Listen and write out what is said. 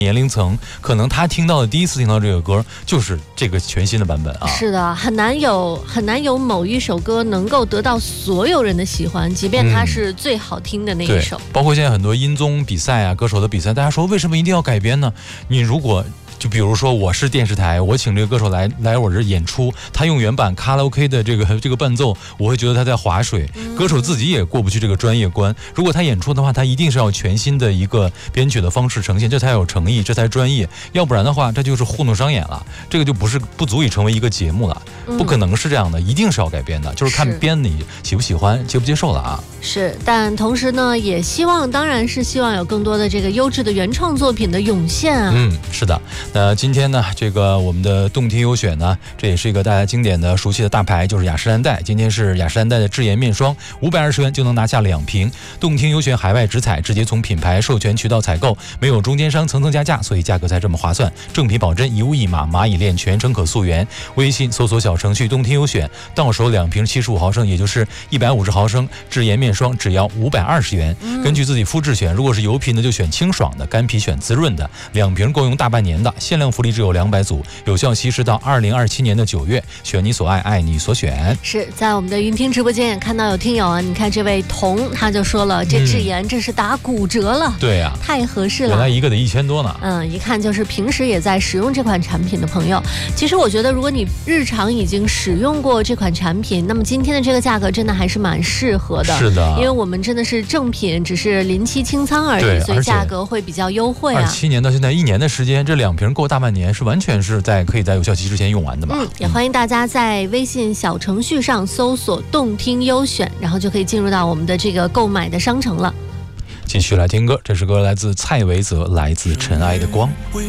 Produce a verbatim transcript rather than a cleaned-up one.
年龄层，可能他听到的第一次听到这个歌就是这个全新的版本啊。 是的，很难有很难有某一首歌能够得到所有人的喜欢，即便它是最好听的那一首。 嗯、包括现在很多音综比赛啊，歌手的比赛，大家说为什么一定要改编呢？你如果就比如说我是电视台，我请这个歌手来来我这演出，他用原版卡拉 OK 的这个这个伴奏，我会觉得他在划水，歌手自己也过不去这个专业关。如果他演出的话，他一定是要全新的一个编曲的方式呈现，这才有诚意，这才专业，要不然的话这就是糊弄商演了，这个就不是不足以成为一个节目了，不可能是这样的，一定是要改编的，就是看编你喜不喜欢，接不接受了啊。 是，但同时呢，也希望当然是希望有更多的这个优质的原创作品的涌现啊。 嗯，是的。那今天呢，这个我们的动听优选呢，这也是一个大家经典的熟悉的大牌，就是雅诗兰黛。今天是雅诗兰黛的智颜面霜，五百二十元就能拿下两瓶。动听优选海外直采，直接从品牌授权渠道采购，没有中间商层层加价，所以价格才这么划算。正品保真，一物一码，蚂蚁链全程可溯源。微信搜索小程序动听优选，到手两瓶七十五毫升，也就是一百五十毫升智颜面霜，只要五百二十元。根据自己肤质选，如果是油皮呢，就选清爽的；干皮选滋润的。两瓶够用大半年的，限量福利只有两百组，有效期是到二零二七年的九月。选你所爱，爱你所选。 是在我们的云听直播间也看到有听友啊，你看这位童他就说了，这智颜这是打骨折了。 对呀、啊， 太合适了， 原来一个得一千多呢。 嗯，一看就是平时也在使用这款产品的朋友。其实我觉得，如果你日常已经使用过这款产品，那么今天的这个价格真的还是蛮适合的。 是的， 因为我们真的是正品，只是临期清仓而已，所以价格会比较优惠啊。 二七年到现在一年的时间，这两瓶够大半年，是完全是在可以在有效期之前用完的嘛。 嗯，也欢迎大家在微信小程序上搜索动听优选，然后就可以进入到我们的这个购买的商城了。 继续来听歌，这首歌来自蔡维泽，来自尘埃的光。